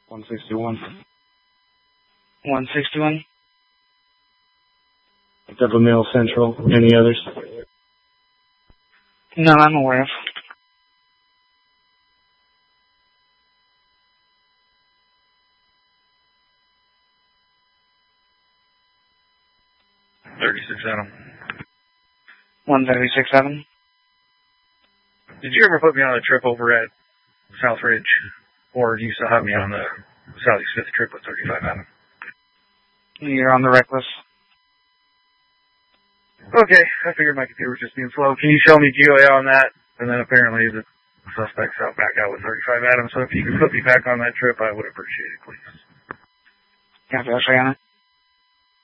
161. 161? Double Mill Central. Any others? No, I'm aware of. $36,000. 136.7? Did you ever put me on a trip over at South Ridge? Or do you still have me on the Southeast 5th trip with 35 Adam? You're on the rec list. Okay, I figured my computer was just being slow. Can you show me GOA on that? And then apparently the suspect's out back out with 35 Adam. So if you could put me back on that trip, I would appreciate it, please. Copy, I'll show you on it.